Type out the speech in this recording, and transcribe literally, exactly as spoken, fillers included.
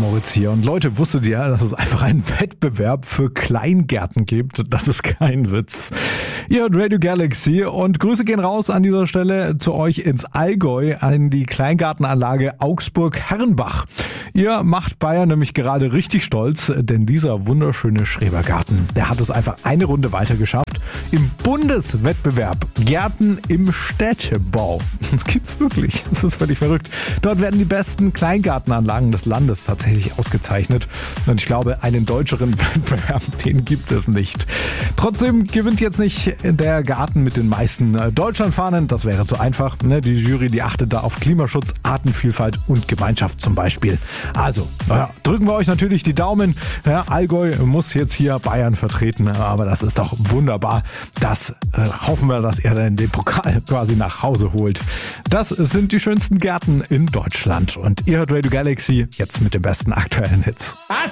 Moritz hier. Und Leute, wusstet ihr, dass es einfach einen Wettbewerb für Kleingärten gibt? Das ist kein Witz. Ihr hört Radio Galaxy und Grüße gehen raus an dieser Stelle zu euch ins Allgäu, an die Kleingartenanlage Augsburg-Herrenbach. Ihr macht Bayern nämlich gerade richtig stolz, denn dieser wunderschöne Schrebergarten, der hat es einfach eine Runde weiter geschafft im Bundeswettbewerb Gärten im Städtebau. Das gibt's wirklich. Das ist völlig verrückt. Dort werden die besten Kleingartenanlagen des Landes tatsächlich ausgezeichnet. Und ich glaube, einen deutscheren Wettbewerb, den gibt es nicht. Trotzdem gewinnt jetzt nicht der Garten mit den meisten Deutschlandfahnen. Das wäre zu einfach. Die Jury, die achtet da auf Klimaschutz, Artenvielfalt und Gemeinschaft zum Beispiel. Also, ja, drücken wir euch natürlich die Daumen. Ja, Allgäu muss jetzt hier Bayern vertreten, aber das ist doch wunderbar. Das äh, hoffen wir, dass er dann den Pokal quasi nach Hause holt. Das sind die schönsten Gärten in Deutschland. Und ihr hört Radio Galaxy jetzt mit den besten aktuellen Hits.